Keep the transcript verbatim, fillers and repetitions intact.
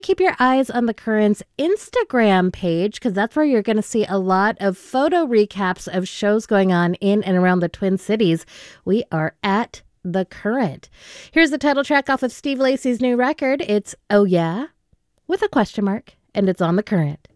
Keep your eyes on the Current's Instagram page because that's where you're going to see a lot of photo recaps of shows going on in and around the Twin Cities. We are at The Current. Here's the title track off of Steve Lacy's new record. It's Oh Yeah with a question mark, and it's on The Current.